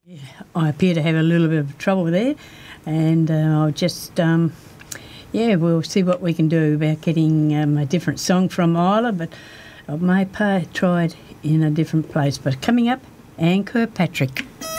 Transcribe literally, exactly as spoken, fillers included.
I appear to have a little bit of trouble there, and uh, I'll just, um, yeah, we'll see what we can do about getting um, a different song from Isla, but I may pay, try it in a different place. But coming up, Anne Kirkpatrick.